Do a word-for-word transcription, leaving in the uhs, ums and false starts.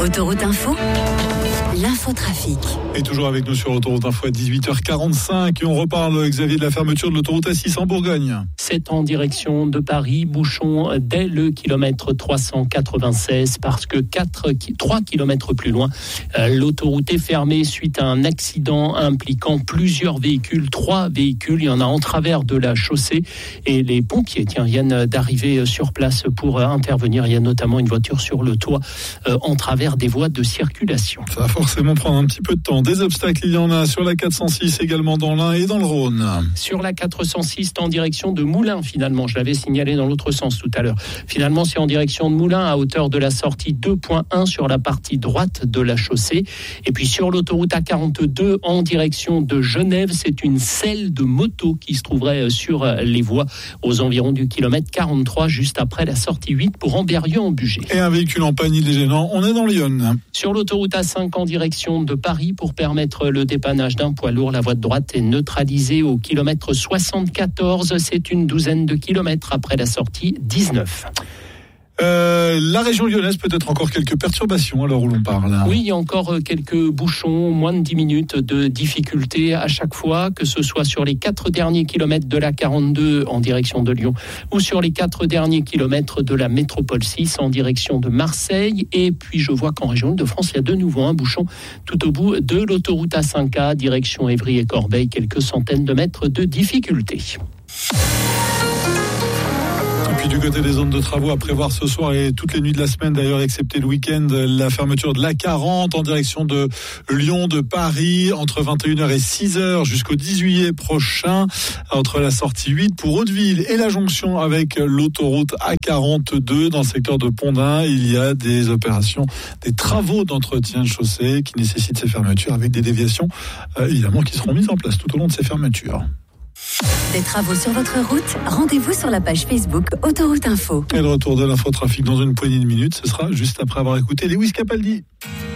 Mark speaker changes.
Speaker 1: Autoroute Info, l'infotrafic.
Speaker 2: Et toujours avec nous sur Autoroute Info à dix-huit heures quarante-cinq. Et on reparle, Xavier, de la fermeture de l'autoroute A six en Bourgogne.
Speaker 3: C'est en direction de Paris, bouchon dès le kilomètre trois cent quatre-vingt-seize parce que quatre, trois kilomètres plus loin, euh, l'autoroute est fermée suite à un accident impliquant plusieurs véhicules, trois véhicules. Il y en a en travers de la chaussée et les pompiers tiens, viennent d'arriver sur place pour euh, intervenir. Il y a notamment une voiture sur le toit euh, en travers des voies de circulation.
Speaker 2: Ça va forcément prendre un petit peu de temps. Des obstacles, il y en a sur la quatre cent six également dans l'Ain et dans le Rhône.
Speaker 3: Sur la quatre cent six, en direction de Moulins finalement. Je l'avais signalé dans l'autre sens tout à l'heure. Finalement, c'est en direction de Moulins à hauteur de la sortie deux point un sur la partie droite de la chaussée. Et puis sur l'autoroute A quarante-deux en direction de Genève, c'est une selle de moto qui se trouverait sur les voies aux environs du kilomètre quarante-trois juste après la sortie huit pour Ambérieu-en-Bugey.
Speaker 2: Et un véhicule en panne, il est gênant. On est dans l'Yonne.
Speaker 3: Sur l'autoroute A cinq en direction de Paris pour permettre le dépannage d'un poids lourd, la voie de droite est neutralisée au kilomètre soixante-quatorze. C'est une douzaine de kilomètres après la sortie dix-neuf.
Speaker 2: Euh, la région lyonnaise, peut-être encore quelques perturbations à l'heure où l'on parle.
Speaker 3: Oui, il y a encore quelques bouchons, moins de dix minutes de difficulté à chaque fois, que ce soit sur les quatre derniers kilomètres de la quarante-deux en direction de Lyon ou sur les quatre derniers kilomètres de la métropole six en direction de Marseille. Et puis je vois qu'en région de France, il y a de nouveau un bouchon tout au bout de l'autoroute A cinq A, direction Évry et Corbeil, quelques centaines de mètres de difficulté.
Speaker 2: Et puis du côté des zones de travaux à prévoir ce soir et toutes les nuits de la semaine d'ailleurs, excepté le week-end, la fermeture de l'A quarante en direction de Lyon, de Paris, entre vingt et une heures et six heures jusqu'au dix juillet prochain, entre la sortie huit pour Hauteville et la jonction avec l'autoroute A quarante-deux dans le secteur de Pont-d'Ain. Il y a des opérations, des travaux d'entretien de chaussée qui nécessitent ces fermetures avec des déviations euh, évidemment qui seront mises en place tout au long de ces fermetures.
Speaker 1: Des travaux sur votre route, rendez-vous sur la page Facebook Autoroute Info.
Speaker 2: Et le retour de l'infotrafic dans une poignée de minutes, ce sera juste après avoir écouté Lewis Capaldi.